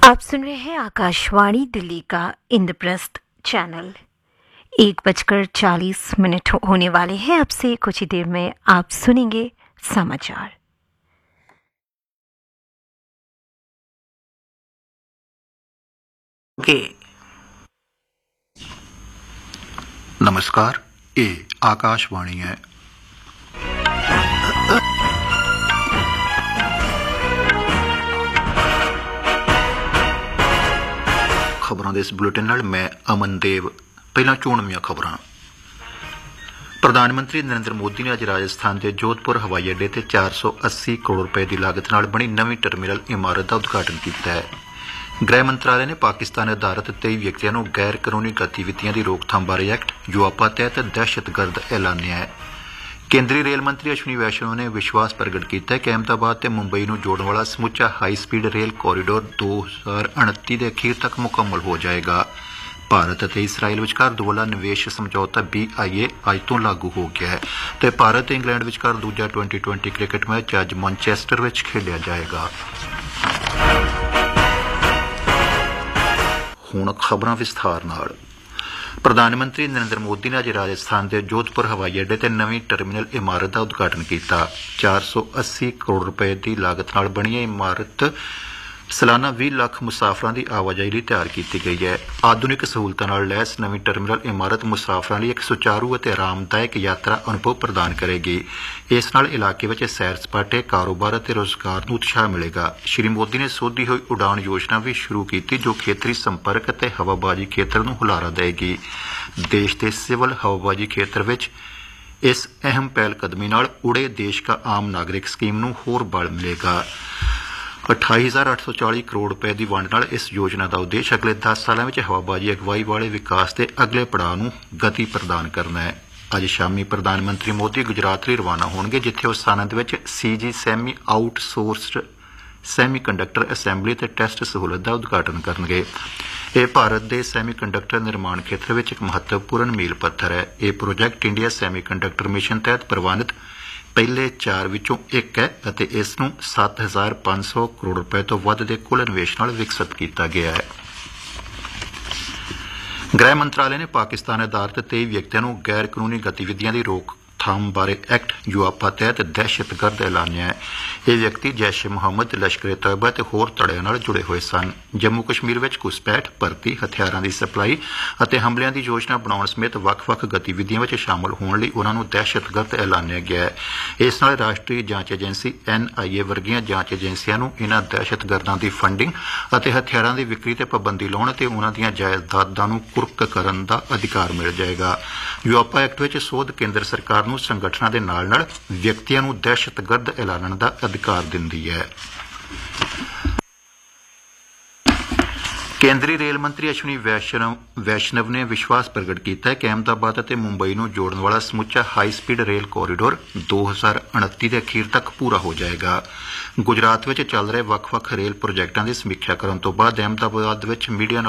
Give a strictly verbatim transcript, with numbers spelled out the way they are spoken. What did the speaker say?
आप सुन रहे हैं आकाशवाणी दिल्ली का इंद्रप्रस्थ चैनल। एक बजकर चालीस मिनट होने वाले हैं। अब से कुछ ही देर में आप सुनेंगे समाचार। ओके नमस्कार, ये आकाशवाणी है। खबरों के इस बुलेटिन नाल मैं अमन देव। पहला चोणवीं खबरां। प्रधानमंत्री नरेंद्र मोदी ने अज राजस्थान के जोधपुर हवाई अड्डे ते चार सौ अस्सी करोड़ रुपए की लागत नाल बनी नवीं टर्मिनल इमारत का उद्घाटन किया है। गृह मंत्रालय ने पाकिस्तान आधारित तेई व्यक्तियों को गैर कानूनी गतिविधियों की रोकथाम बारे एक्ट यूआपा तहत दहशतगर्द ऐलानिया है। केंद्रीय रेल मंत्री अश्विनी वैष्णव ने विश्वास प्रगट किया कि अहमदाबाद ते मुंबई नूं जोड़न वाला समुचा हाई स्पीड रेल कॉरीडोर दो हज़ार उनतीस के अखीर तक मुकम्मल हो जाएगा। भारत और इसराइल विचकार दोवाला निवेश समझौता बी आई ए अज तो लागू हो गया है ते भारत ते इंग्लैंड विचकार दूजा ट्वेंटी ट्वेंटी क्रिकेट मैच अज मैनचेस्टर विच खेलिया जाएगा। हुण खबरां विस्तार नाल। प्रधानमंत्री नरेंद्र मोदी ने अज राजस्थान के जोधपुर हवाई अड्डे ते नवीं टर्मिनल इमारत का उद्घाटन किया। चार सौ अस्सी करोड़ रुपए की लागत नाल बनी यह इमारत सालाना बीस लाख मुसाफिरों की आवाजाही लिए तैयार की गई है। आधुनिक सहूलतों नाल लैस नवीं टर्मिनल इमारत मुसाफिरों लिए एक सुचारू और आरामदायक यात्रा अनुभव प्रदान करेगी। इस नाल इलाके में सैर सपाटे, कारोबार और रोजगार को उत्साह मिलेगा। श्री मोदी ने सोधी हुई उड़ान योजना भी शुरू की जो खेतरी संपर्क और हवाबाजी खेत्र को हुलारा देगी। देश के सिविल हवाबाजी खेत्र में इस अहम पहलकदमी नाल उड़े देश का आम नागरिक स्कीम को होर बल मिलेगा। अठाई हजार अठ सौ चाली करोड़ रुपए की वंड नाल इस योजना का उद्देश्य अगले दस सालों में हवाबाजी अगवाई वाले विकास के अगले पड़ाव को गति प्रदान करना है। अज शामी प्रधानमंत्री मोदी गुजरात लिए रवाना होंगे जिथे वह सानंद में CG Sami आउटसोर्सड Sami conductor assembly ते टेस्ट सहूलत का उद्घाटन करेंगे। यह भारत के सैमी कंडक्टर निर्माण खेत्र में एक महत्वपूर्ण मील पत्थर है। यह project India Sami conductor mission तहत प्रवानित पहले चार विचों एक है और इसनूं सत्त हज़ार पांच सौ करोड़ रुपए तो वध के कुल निवेश नाल विकसित किया गया है। गृह मंत्रालय ने पाकिस्तान आधारित तेई व्यक्तियों को गैर कानूनी गतिविधियों की रोकथाम बारे एक्ट यूआपा तहत दहशतगर्द ऐलानिया है। ये व्यक्ति जैश ए मुहम्मद, लश्कर ए तैयबा ते होर धड़ियां नाल जुड़े हुए सन। जम्मू कश्मीर में घुसपैठ, भर्ती, हथियारों की सप्लाई और हमलियां की योजना बनाने समेत वक्-वक् गतिविधियों में शामिल होने लिए उन्होंने दहशतगर्द ऐलानिया गया है। इस नाल राष्ट्रीय जांच एजेंसी एन आई ए वर्गियां जांच एजेंसियों को इन्हां दहशतगर्दां की फंडिंग और हथियारों की विक्री ते पाबंदी लाने ते उन्हां दीयां जायदादां नूं कुर्क करन दा अधिकार मिल जाएगा। यूआपा एक्ट विच सोध केंद्र सरकार नूं संगठनां दे नाल नाल व्यक्तियों को दहशतगर्द ऐलानण दा अधिकार दिंदी है। केंद्रीय रेल मंत्री अश्विनी वैष्णव वैष्णव ने विश्वास प्रगट किया कि अहमदाबाद और मुंबई को जोड़न वाला समुचा हाई स्पीड रेल कॉरीडोर दो हज़ार उनतीस के अखीर तक पूरा हो जाएगा। गुजरात में चल रहे वक्-वक् रेल प्रोजैक्टों की समीक्षा करने तो बाद अहमदाबाद में मीडिया